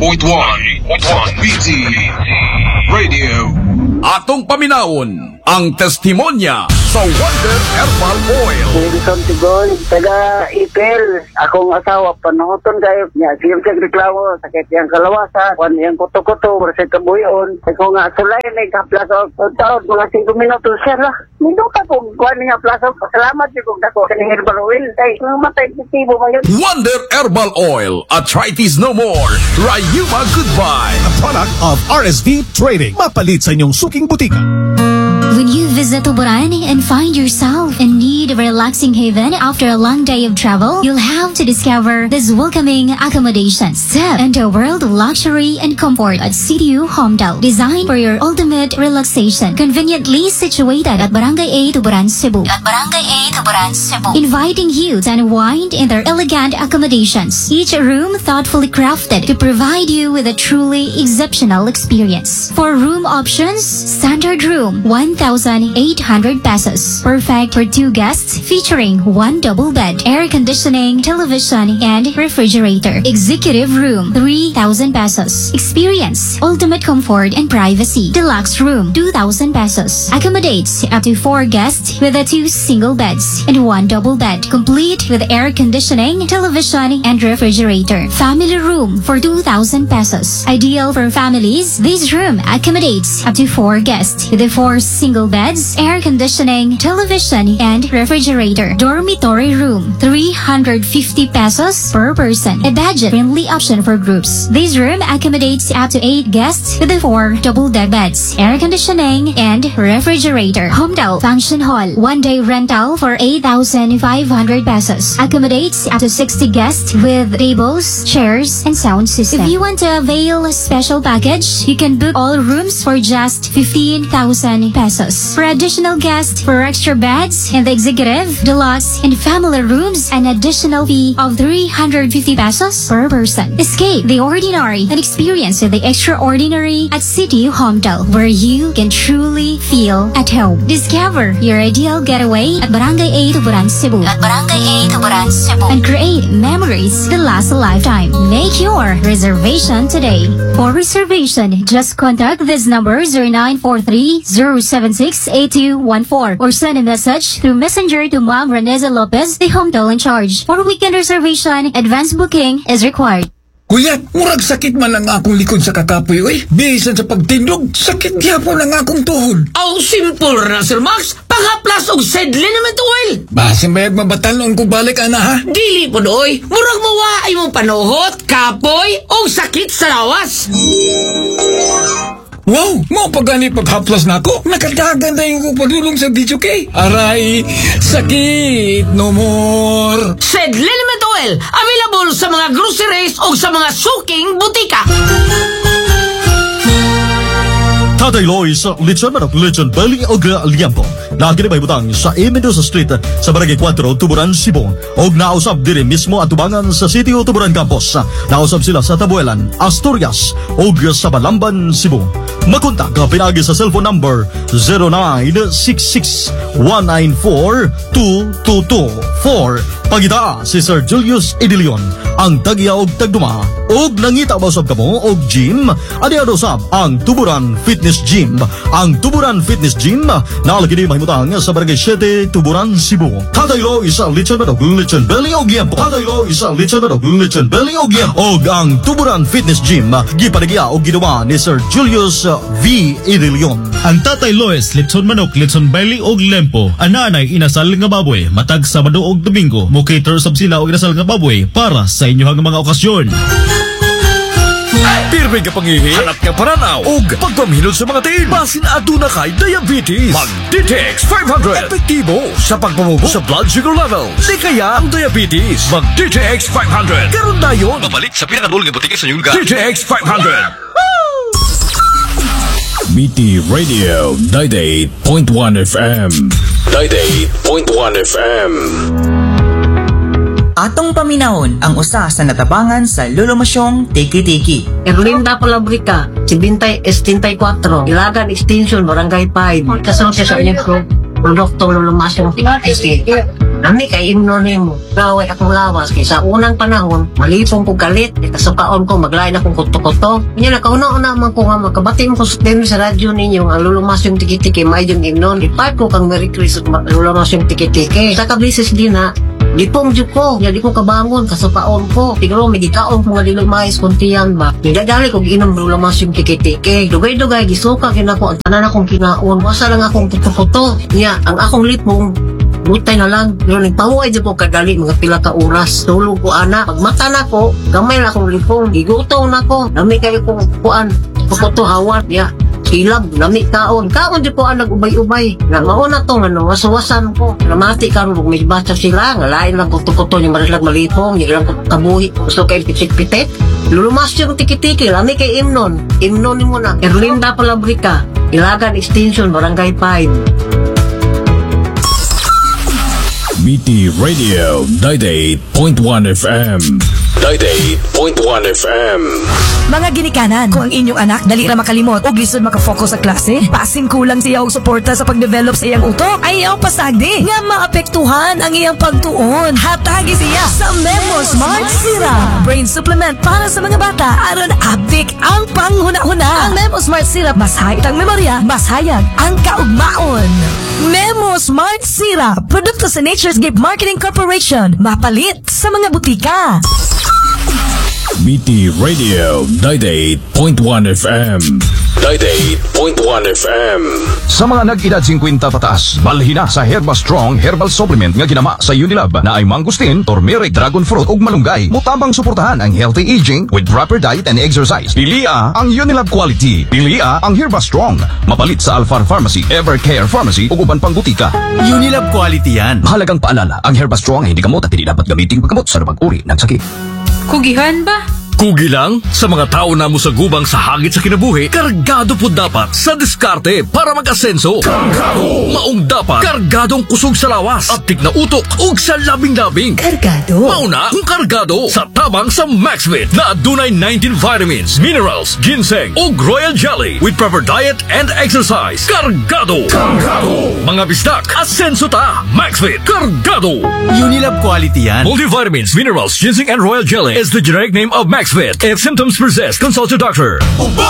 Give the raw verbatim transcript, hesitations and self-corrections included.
point one B T Radio. Atong paminawon ang testimonya sa Wonder Herbal Oil. Wilson Tigon, taga Ipil. Akong asawa, panahoton kayo niya. Sige siya reklamo, sakit yung kalawasa, kung yung kuto-kuto, marasay kabuyon. Ako nga, sulay na ikaplaso. Taon, mga singko minuto siya lah. Minuta kung kuha niya plaso. Salamat yung kung dako. Kaning herbal oil. Ay, matay kitibo ba yun? Wonder Herbal Oil. Arthritis no more. Rayuma Goodbye. A product of R S V Trading. Mapalit sa inyong suking butika. When you visit Tuburan and find yourself in need of a relaxing haven after a long day of travel, you'll have to discover this welcoming accommodation. Step into a world of luxury and comfort at C D U Homedale, designed for your ultimate relaxation. Conveniently situated at Barangay A, Tuburan, Cebu. At Barangay A, Tuburan, Cebu. Inviting you to unwind in their elegant accommodations. Each room thoughtfully crafted to provide you with a truly exceptional experience. For room options, standard room, one thousand eight hundred pesos. Perfect for two guests, featuring one double bed, air conditioning, television, and refrigerator. Executive room, three thousand pesos. Experience ultimate comfort and privacy. Deluxe room, two thousand pesos. Accommodates up to four guests with a two single beds and one double bed, complete with air conditioning, television, and refrigerator. Family room for two thousand pesos. Ideal for families, this room accommodates up to four guests with a four single beds, air conditioning, television, and refrigerator. Dormitory room, three hundred fifty pesos per person. A budget-friendly option for groups. This room accommodates up to eight guests with the four double-deck beds, air conditioning, and refrigerator. Homedale Function Hall, one-day rental for eight thousand five hundred pesos. Accommodates up to sixty guests with tables, chairs, and sound system. If you want to avail a special package, you can book all rooms for just fifteen thousand pesos. For additional guests, for extra beds in the executive, deluxe, and family rooms, an additional fee of three hundred fifty pesos per person. Escape the ordinary and experience the extraordinary at C D U Homedale, where you can truly feel at home. Discover your ideal getaway at Barangay A, Tuburan, Cebu. At Barangay A, Tuburan, Cebu. And create memories that last a lifetime. Make your reservation today. For reservation, just contact this number zero nine four three zero seven six eight two one four or send a message through Messenger to Ma'am Reneza Lopez, the Homedale in charge. For weekend reservation, advance booking is required. Kuya, murag sakit man ang akong likod sa kakapoy, oy. Bisan sa pagtindog, sakit gyapon ang akong tuhod. Aw, simple na, Sir Max. Pangaplas og Sedlenamet oil. Basin bayag mabatalon kung balik, ana, ha? Dili po, oy. Murag mawaay mong panuhot, kapoy, o sakit sa lawas. Wow, mo pagani paghaplas na ako. Nakadagan na yung padulong sa D J K. Aray, sakit no more. Sedlenamet oil, available sa mga groceries o sa mga suking butika. Tatay Loy sa Lechon Manok, Lechon Belly o Liampo. Lagi na may butang sa A. Mendoza Street sa Barangay four, Tuburan, Cebu. Og nausap diri mismo at tubangan sa City o Tuburan Campus. Nausap sila sa Tabuelan, Asturias og sa Balamban, Cebu. Makontak ka pinagi sa cellphone number zero nine six six one nine four two two two four. Pagita si Sir Julius Edilion, ang tagya og tagduma. Og nangita ba usab kamo og gym? Adi usab ang Tuburan Fitness Gym. Ang Tuburan Fitness Gym nalagi ni mahimutang sa Barangay seven, Tuburan, Cebu. Tataylo isa lechon manok, lechon belly og liampo. Tataylo isa lechon manok, lechon belly og liampo. Og ang Tuburan Fitness Gym gipanagya og ginawa ni Sir Julius V. Edilion. Ang Tatay Lois, lechon manok, lechon belly og lempo. Ananay inasal nga baboy, matag Sabado og Domingo. Mo cater sab sila og inasal nga baboy para sa inyohang mga okasyon. Pirmi ka pangihi, hanap ka paranaw, ug pagpamhilot sa mga tiin. Basin ato na kay diabetes. Mag-D T X five hundred. Epektibo sa pagpamubo sa blood sugar level. Di kaya ang diabetes. Mag-D T X five hundred. Karon na yun. Mabalit sa pinakadul nga butika sa Yulga. D T X five hundred. B T Radio ninety-eight point one F M. ninety-eight point one F M. Atong paminahon ang usa sa natabangan sa Lulumasyong Tiki-Tiki. Erlinda Palabrica, Sibintay seventy-four, Ilagan Extension, Barangay five. Kasunod siya sa inyong produkto Lulumasyong Tiki-Tiki. Nami kay imnon nimo. Gaway akong lawas kay sa unang panahon, malipong ko galit, ikasukaon ko maglain akong kuto-kuto. Nya nakauna-una man ko nga makabati mo ko sa din sa radyo ninyo ang lulumas yung tiki-tiki may yung imnon. Ipat ko kang Merry Christmas lulumas yung tiki-tiki. Sa kablisis din na Lipong dyan ko, hindi ko kabangon, kasupaon ko. Tigro, may gikaon ko nga dilumais kuntiyan ba. Nidadali kong inom lulamas yung tiki-tiki. Dugay-dugay, gisuka kin ako, ang tanan akong kinaon. Wasa lang akong puto-puto. Nya, ang akong lipong, butay na lang. Pero nagpahuay dyan ko kadali, mga pila ka oras. Tulog ko, anak. Pagmata na ko, gamay na akong lipong. Gigutom na ko. Dami kayo kong kuan. Puputo hawat, ya. Ilab, lami kaon. Kaon di ko ang nag-ubay-ubay. Na mauna to, ano, wasawasan ko. Namati ka rin, may basa sila. Nga lain lang kuto-kuto, yung marilag malipong, yung lang kabuhi. Gusto kayo pitik-pitik. Lulumas yung tiki-tiki, lami kay Imnon. Imnon mo na. Erlinda Palabrika, Ilagan Extension, Barangay five. Miti Radio ninety-eight point one F M. ninety-eight point one F M. Mga ginikanan, kung ang inyong anak dali ra makalimot o lisod makafocus sa klase, pasing kulang siya og suporta sa pagdevelop sa iyang utok, ayaw pasagdi nga maapektuhan ang iyang pagtuon. Hatagi siya sa Memo Smart Syrup, brain supplement para sa mga bata aron apik ang panghuna-huna. Ang Memo Smart Syrup mas hayag ang memorya, mas hayag ang kaugmaon. Memo Smart Syrup, produkto sa Nature's Gift Marketing Corporation, mapalit sa mga butika. Miti Radio ninety-eight point one F M. ninety-eight point one F M. Sa mga nag-edad fifty pataas, balhin na sa Herba Strong Herbal Supplement nga ginama sa Unilab na ay mangustin, turmeric, dragon fruit ug malunggay. Mutabang suportahan ang healthy aging with proper diet and exercise. Pilia ang Unilab quality. Pilia ang Herba Strong. Mapalit sa Alfar Pharmacy, Evercare Pharmacy ug uban pang butika. Unilab quality yan. Mahalagang paalala, ang Herba Strong ay hindi gamot at hindi dapat gamitin paggamot sa pag-uri ng sakit. Kugihan ba? Kugi lang sa mga tao na mo sa gubang sa hagit sa kinabuhi, kargado po dapat sa diskarte para mag-asenso. Kargado! Maong dapat, kargadong kusog sa lawas at tig na utok ug sa labing-labing. Kargado? Mauna ang kargado sa tabang sa Maxvit na adunay nineteen vitamins, minerals, ginseng ug royal jelly with proper diet and exercise. Kargado! Kargado! Mga bisdak, asenso ta! Maxvit, kargado! Unilab quality yan. Multivitamins, minerals, ginseng and royal jelly is the generic name of Maxvit. If symptoms persist, consult your doctor. Uba!